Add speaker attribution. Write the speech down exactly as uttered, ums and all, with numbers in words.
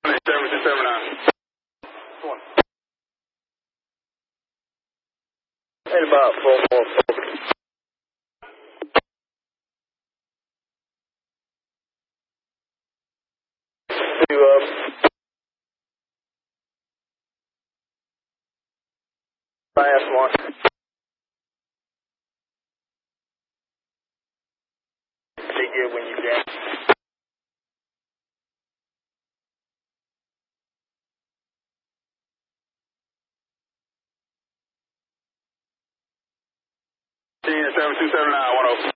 Speaker 1: seven two seven nine. At about four four four. Two up. Last one. Be good when you can. seven two seven nine, one oh.